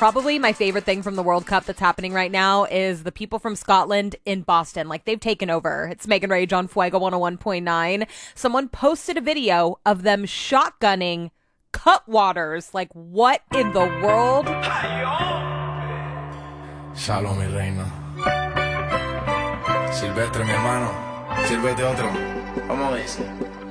Probably my favorite thing from the World Cup that's happening right now is the people from Scotland in Boston. Like, they've taken over. It's Megan Rage on Fuego 101.9. Someone posted a video of them shotgunning cutwaters. Like, what in the world? Shalom, mi reina. Silvestre, mi hermano. Sírvete otro. Vamos a ver.